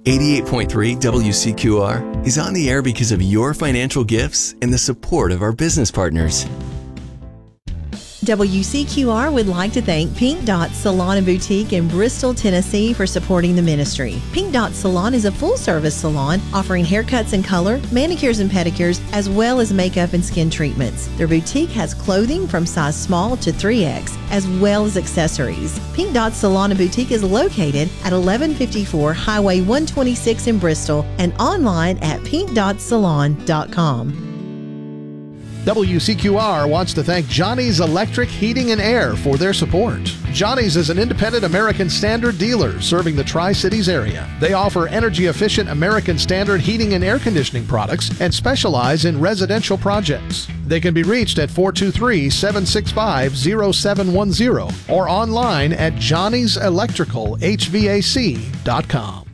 88.3 WCQR is on the air because of your financial gifts and the support of our business partners. WCQR would like to thank Pink Dot Salon and Boutique in Bristol, Tennessee for supporting the ministry. Pink Dot Salon is a full-service salon offering haircuts and color, manicures and pedicures, as well as makeup and skin treatments. Their boutique has clothing from size small to 3X, as well as accessories. Pink Dot Salon and Boutique is located at 1154 Highway 126 in Bristol and online at pinkdotsalon.com. WCQR wants to thank Johnny's Electric Heating and Air for their support. Johnny's is an independent American Standard dealer serving the Tri-Cities area. They offer energy-efficient American Standard heating and air conditioning products and specialize in residential projects. They can be reached at 423-765-0710 or online at johnnys electrical hvac.com.